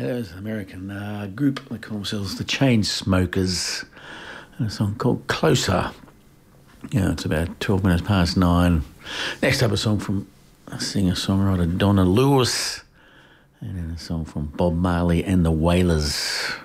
there's an American group. They call themselves the Chainsmokers. And a song called Closer. Yeah, it's about 12 minutes past 9. Next up, a song from singer-songwriter Donna Lewis. And then a song from Bob Marley and the Wailers.